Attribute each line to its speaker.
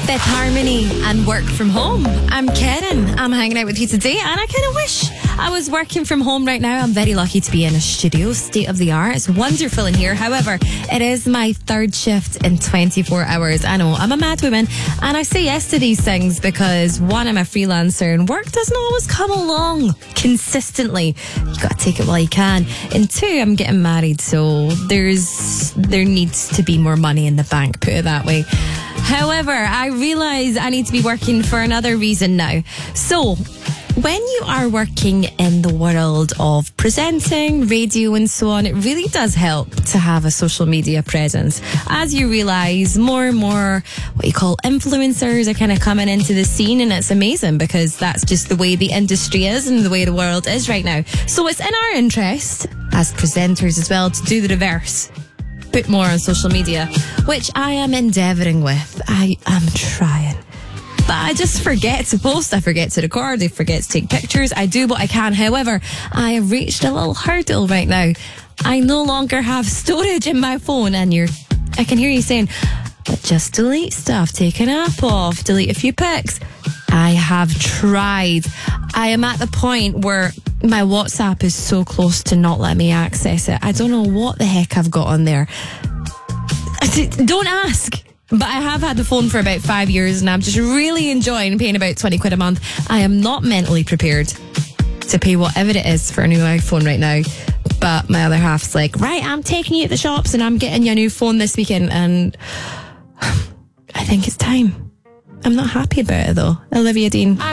Speaker 1: Fifth Harmony and Work From Home. I'm Karen. I'm hanging out with you today, and I kind of wish I was working from home right now. I'm very lucky to be in a studio, state of the art. It's wonderful in here. However, it is my third shift in 24 hours. I know, I'm a mad woman, and I say yes to these things because one, I'm a freelancer and work doesn't always come along consistently. You got to take it while you can. And two, I'm getting married, so there needs to be more money in the bank, put it that way. However, I realise I need to be working for another reason now. So, when you are working in the world of presenting, radio and so on, it really does help to have a social media presence. As you realise, more and more what you call influencers are kind of coming into the scene, and it's amazing because that's just the way the industry is and the way the world is right now. So it's in our interest as presenters as well to do the reverse. Put more on social media, which I am endeavouring with. I am trying. But I just forget to post, I forget to record, I forget to take pictures. I do what I can. However, I have reached a little hurdle right now. I no longer have storage in my phone, and I can hear you saying, but just delete stuff, take an app off, delete a few pics. I have tried. I am at the point where my WhatsApp is so close to not letting me access it. I don't know what the heck I've got on there. Don't ask. But I have had the phone for about 5 years, and I'm just really enjoying paying about 20 quid a month. I am not mentally prepared to pay whatever it is for a new iPhone right now. But my other half's like, right, I'm taking you to the shops and I'm getting you a new phone this weekend. And I think it's time. I'm not happy about it though. Olivia Dean.